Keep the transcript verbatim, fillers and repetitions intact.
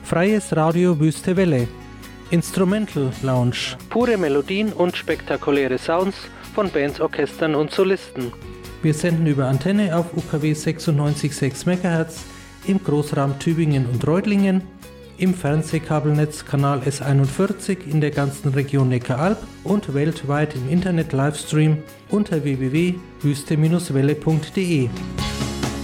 Freies Radio Wüste Welle. Instrumental Lounge. Pure Melodien und spektakuläre Sounds von Bands, Orchestern und Solisten. Wir senden über Antenne auf U K W sechsundneunzig Komma sechs Megahertz im Großraum Tübingen und Reutlingen, im Fernsehkabelnetz Kanal S einundvierzig in der ganzen Region Neckaralb und weltweit im Internet Livestream unter w w w punkt wüste Bindestrich welle punkt de.